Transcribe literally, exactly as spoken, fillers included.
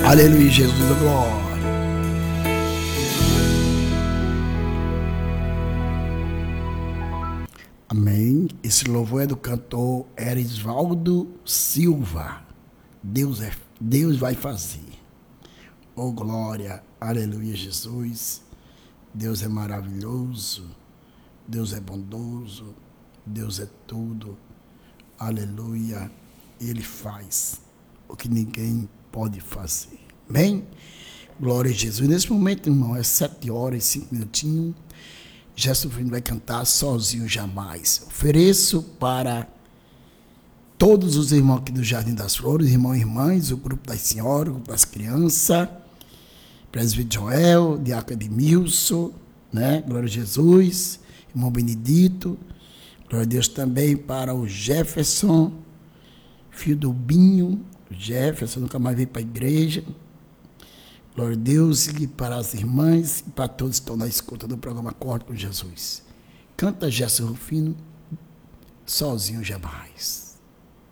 Aleluia, Jesus, glória. Amém. Esse louvor é do cantor Erisvaldo Silva. Deus, é, Deus vai fazer. Oh, glória. Aleluia, Jesus. Deus é maravilhoso. Deus é bondoso. Deus é tudo. Aleluia. Ele faz o que ninguém pode fazer. Amém? Glória a Jesus. Nesse momento, irmão, é sete horas e cinco minutinhos. Jesus vai cantar Sozinho Jamais. Ofereço para todos os irmãos aqui do Jardim das Flores, irmãos e irmãs, o grupo das senhoras, o grupo das crianças, presbítero Joel, diácono Edmilson, né? Glória a Jesus, irmão Benedito. Glória a Deus também para o Jefferson, filho do Binho. O Jefferson nunca mais veio para a igreja. Glória a Deus, e para as irmãs e para todos que estão na escuta do programa Acorda com Jesus. Canta Gerson Rufino, Sozinho Jamais.